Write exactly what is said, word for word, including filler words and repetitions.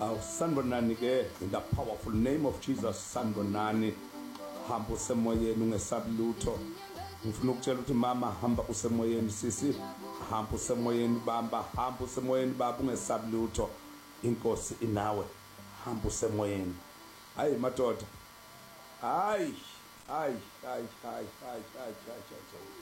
Aw sanibonani ke in the powerful name of Jesus sanibonani. Hamba usemoyeni ungesabulutho. Ngifuna ukutshela ukuthi mama hamba usemoyeni sisi, hamba usemoyeni bamba, hamba usemoyeni baba ungesabulutho. Inkosi inawe. Hamba usemoyeni. Hayi madoda. Hayi, hayi, hayi, hayi, hayi, hayi, hayi.